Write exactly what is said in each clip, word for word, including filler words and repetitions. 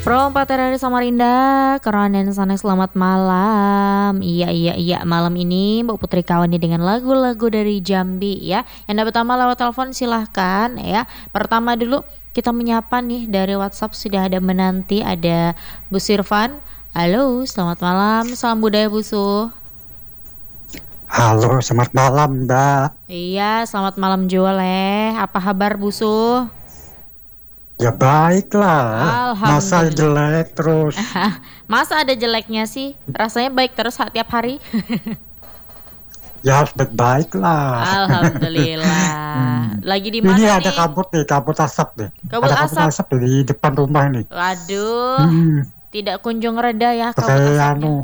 Perompak dari Samarinda, keronen sana selamat malam. Iya iya iya, malam ini Mbak Putri Kawani dengan lagu-lagu dari Jambi ya. Yang dapat pertama lewat telepon silahkan ya. Pertama dulu kita menyapa nih dari WhatsApp sudah ada menanti, ada Bu Sirvan. Halo, selamat malam. Salam budaya Busu. Halo, selamat malam Mbak. Iya, selamat malam Jualeh. Apa kabar Busu? Ya baiklah, masa Alhamdulillah. jelek terus. Masa ada jeleknya sih? Rasanya baik terus setiap hari. Ya harus baik-baik lah. Alhamdulillah. Hmm. Lagi di Ini mana ada nih? kabut nih, kabut asap nih. Kabut Ada kabut asap. asap di depan rumah nih. Waduh, Hmm. tidak kunjung reda ya kabut Pakai asapnya. anu,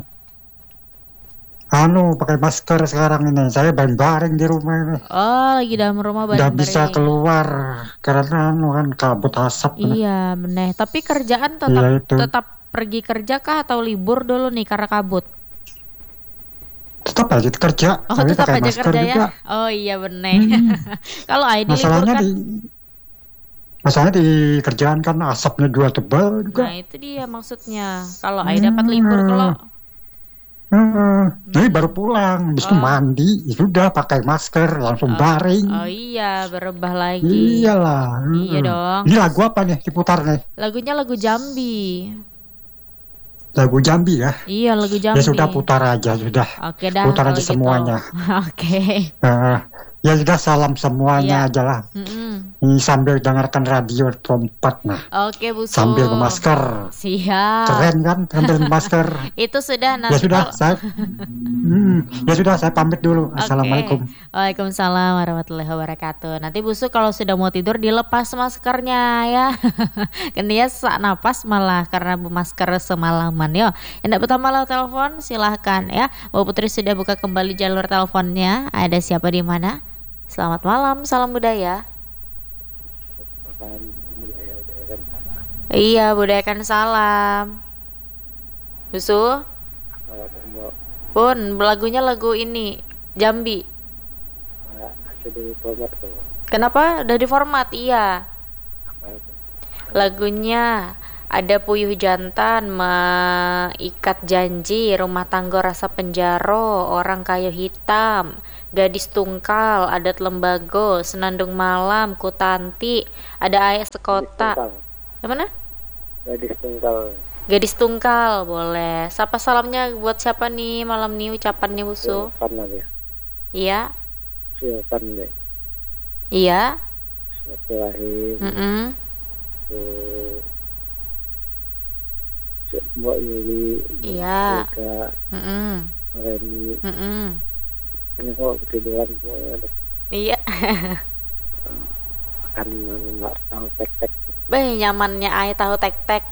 anu pakai masker sekarang ini. Saya baring-baring di rumah ini. Oh, lagi dalam rumah Nggak bisa baring-baring. keluar karena anu kan kabut asap. Nih. Iya, bener. Tapi kerjaan tetap Iya itu. tetap pergi kerja kah atau libur dulu nih karena kabut? Tetap aja kerja. Oh, Saya tetap pakai aja masker kerja ya. juga. Oh iya bener. Hmm. Kalau Aidi libur Masalahnya kan? di Masalahnya di kerjaan kan asapnya juga tebal juga. Nah itu dia maksudnya. Kalau Aidi dapat libur kalau. Hmm, ini Hmm. baru pulang, habis itu Oh. mandi, ya sudah pakai masker, langsung Oh, baring. oh iya, berubah lagi. Iyalah. Iya hmm. dong. Ini lagu apa nih diputar nih? Lagunya lagu Jambi. Lagu Jambi ya? Iya, lagu Jambi. Ya sudah putar aja sudah. Oke dah Putar kalau aja gitu. semuanya. Oke. Eh, ya sudah salam semuanya Iya. aja lah. Mm-mm. Ini sambil dengarkan radio Trompat nah. Oke Busu. Sambil bermasker. Siap. Keren kan sambil bermasker. Itu sudah Ya nanti sudah, kalau. saya hmm, ya sudah saya pamit dulu. Oke. Assalamualaikum. Waalaikumsalam warahmatullahi wabarakatuh. Nanti Busu kalau sudah mau tidur dilepas maskernya ya. Kan dia sesak napas malah karena bermasker semalaman yo. Yang pertama lo telepon silahkan ya. Mbak Putri sudah buka kembali jalur teleponnya. Ada siapa di mana? Selamat malam, salam budaya. Iya, budayakan salam. Busu? Pun, lagunya lagu ini Jambi. Kenapa? Udah di format, iya. Lagunya ada Puyuh Jantan, Meikat Janji, Rumah Tangga Rasa Penjaro, Orang Kayu Hitam, Gadis Tungkal, Adat Lembago, Senandung Malam, Kutanti, ada Ayah Sekota. Yang mana? Gadis Tungkal. Gadis Tungkal, boleh. Sapa salamnya buat siapa nih malam nih ucapan nih Busu? Silakan ya. Iya. Silakan deh. Iya. Silaturahim. Mm-mm. Mbak Yuli. Iya. Eka. Mm-mm. Reni. Mm-mm. Ini kok ketiduran semuanya. Iya. Makan nggak tahu tek-tek. Beh, nyamannya Ayah tahu tek-tek.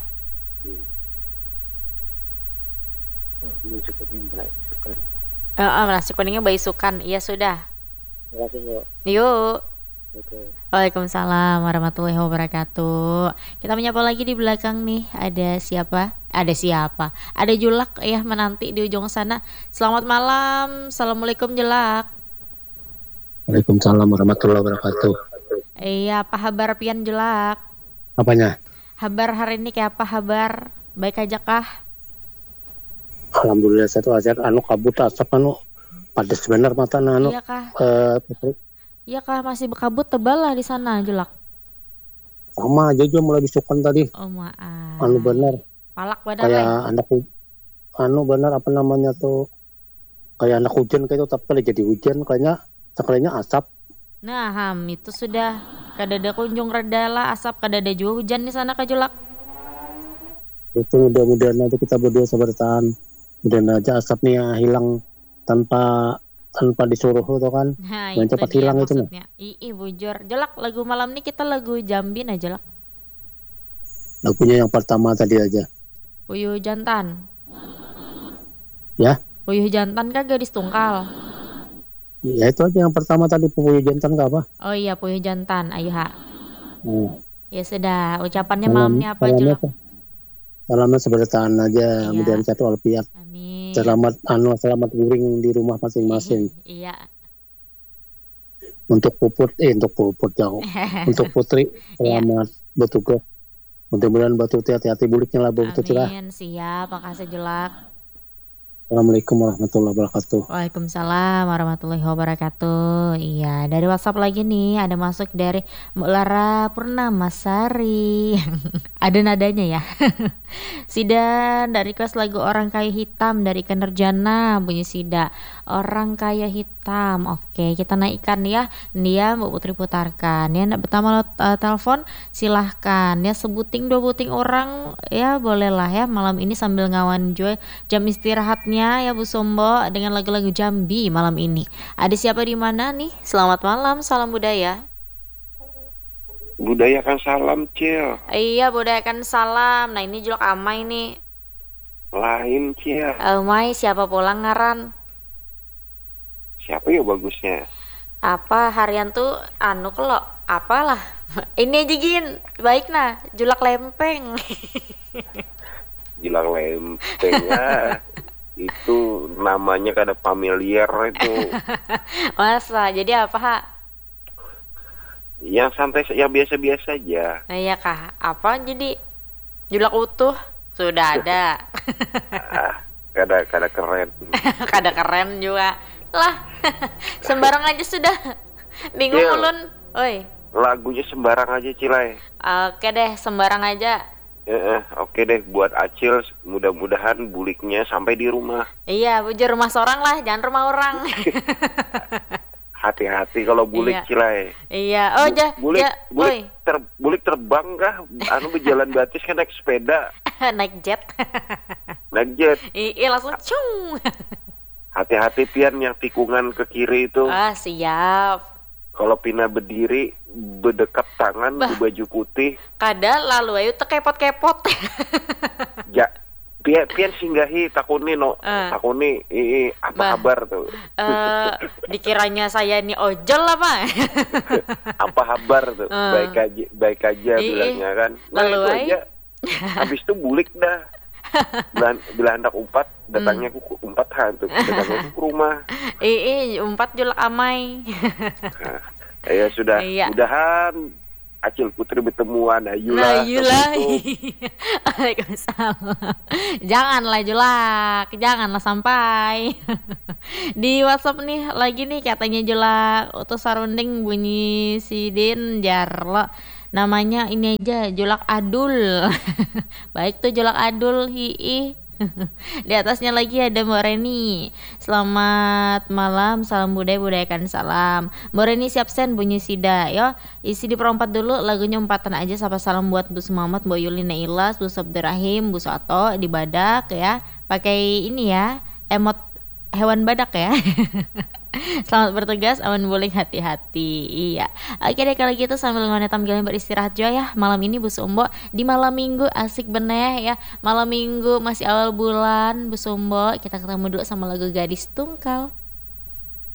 Nasi kuning baik sukan. Eh, uh, nasi kuningnya bayi sukan. Iya sudah. Terima kasih Mbak. Yuk. Oke. Waalaikumsalam warahmatullahi wabarakatuh. Kita menyapa lagi di belakang nih. Ada siapa? Ada siapa? Ada Julak ya menanti di ujung sana. Selamat malam. Assalamualaikum Julak. Waalaikumsalam warahmatullahi wabarakatuh. Iya, apa kabar pian Julak? Apanya? Kabar hari ini kayak apa kabar? Baik aja kah? Alhamdulillah satu aja anu kabut asap anu padas bener mata anu. Iya kah? Eh, Iya kah masih berkabut tebal lah di sana Julak. sama aja juga mulai bisukan tadi. Oh maaf. Anu bener. Palak bener Kayak eh. anak anu bener apa namanya tuh kayak anak hujan kayak itu tapi kalau jadi hujan kayaknya sekalinya asap. Nah ham itu sudah kadada kunjung reda lah asap kadada juga hujan di sana Kak Julak. Itu mudah-mudahan nanti kita berdua sabar tahan. Mudah-mudahan aja asapnya hilang tanpa tanpa disuruh tuh kan. Nah yang itu cepat dia hilang itu maksudnya. Ih bujur. Julak lagu malam ini kita lagu Jambi nah Julak. Lagunya yang pertama tadi aja. Puyuh Jantan. Ya. Puyuh Jantan kah Gadis Tungkal? Ya itu aja yang pertama tadi Puyuh Jantan nggak apa? Oh iya Puyuh Jantan. Ayo ha. Hmm. Ya sudah. Ucapannya malam ini apa salamnya, Julak? salamnya sebertaan aja. Iya. Kemudian satu alfiat. Amin. Selamat anu selamat guring di rumah masing-masing. Iya. Untuk Puput eh untuk Puput jauh. Untuk Putri selamat bertugas Mudah-mudahan Mbak Tuti hati-hati buliknya lah Mbak Tuti lah. Amin, siap. Makasih Julak. Assalamualaikum warahmatullahi wabarakatuh. Waalaikumsalam warahmatullahi wabarakatuh. Iya, dari WhatsApp lagi nih ada masuk dari Mbak Lara Purnamasari. Ada nadanya ya. Sida dari request lagu Orang Kaya Hitam dari Ikan Nurjana, bunyi Sida. Orang Kaya Hitam. Oke, kita naikkan ya. Dia Mbak Putri putarkan ya. Ndak pertama lo uh, telepon silahkan ya, sebuting dua buting orang ya bolehlah ya malam ini sambil ngawan juga jam istirahatnya ya Bu Sombo dengan lagu-lagu Jambi malam ini. Ada siapa di mana nih? Selamat malam, salam budaya. Budayakan salam, Cil. Iya, budayakan salam. Nah, ini Julak Amai nih. Lain, Cil. Amai siapa pulang ngaran? Siapa ya bagusnya? Apa harian tuh anu kelok? Apalah. Ini aja Gin. Baik nah, Julak Lempeng. Julak Lempeng ya. Itu namanya kada familiar itu. Masa? Jadi apa, Ha? Yang santai, yang biasa-biasa aja. Nah, iya kah? Apa jadi Julak utuh? Sudah ada. Ah, kada kada keren. Kada keren juga. Lah, sembarang aja sudah. Bingung Cil, ulun. Oi. Lagunya sembarang aja, Cilai. Oke deh, sembarang aja. Eh, eh, oke deh, buat Acil mudah-mudahan buliknya sampai di rumah. Iya, bujur rumah seorang lah, jangan rumah orang. Hati-hati kalau bulik, Iya. Cilai. Iya, oh ja, bulik, ja, bulik, oi. ter, bulik terbang kah? Anu berjalan batis kan naik sepeda, Naik jet. naik jet. Iya, langsung cung. Hati-hati pian yang tikungan ke kiri itu. Ah, siap. Kalau Pina berdiri berdekat tangan Bah. di baju putih, Kada lalu ayo teu kepot-kepot. ja, pian pian singgahi takuni no, Eh. takuni ii apa Bah. kabar tuh? Eh, dikiranya saya ini ojol apa? Apa kabar tuh? Eh. Baik aja, baik aja Ii, bilangnya kan. Nah lalu itu ai. aja. Habis itu bulik dah. Bila, bila hendak umpat, datangnya Hmm. ku umpat hantu, datangnya ku ke rumah. Ih, umpat Julak Amai. Nah, ya sudah, Iya. mudahan Acil Putri bertemuan. Nah, Ayolah. yulah. Assalamualaikum. Waalaikumsalam. Janganlah Julak, janganlah sampai. Di WhatsApp nih lagi nih katanya Julak utus sarunding bunyi Sidin Jarlo. Namanya ini aja Julak Adul. Baik tuh Julak Adul hiih. Di atasnya lagi ada Mbak Reni. Selamat malam, salam budaya budayakan salam. Mbak Reni siap sen bunyi Sida yo. Isi di perempat dulu lagunya umpatan aja. Sapa salam buat Bu Sumamat, Bu Yulina Ilas, Bu Sabderahim, Bu Soto di Badak ya. Pakai ini ya, emot hewan badak ya. Selamat bertugas, aman boleh hati-hati. Iya. Oke deh kalau gitu sambil ngonetam galian beristirahat juga ya. Malam ini Bu Sumbo di malam minggu asik beneh ya. Malam minggu masih awal bulan Bu Sumbo. Kita ketemu dulu sama lagu Gadis Tungkal.